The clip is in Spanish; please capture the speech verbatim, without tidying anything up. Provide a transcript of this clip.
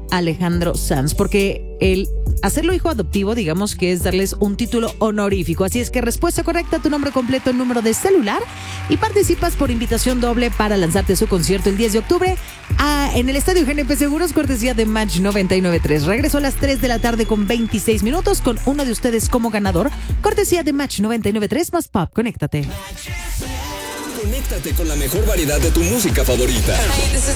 Alejandro Sanz, porque el hacerlo hijo adoptivo, digamos que es darles un título honorífico. Así es que respuesta correcta, tu nombre completo, el número de celular, y participas por invitación doble para lanzarte a su concierto el diez de octubre a, en el Estadio G N P Seguros, cortesía de Match noventa y nueve punto tres. Regreso a las tres de la tarde con veintiséis minutos con uno de ustedes como ganador, cortesía de Match noventa y nueve punto tres más Pop. Conéctate. Conéctate con la mejor variedad de tu música favorita. Hey, this is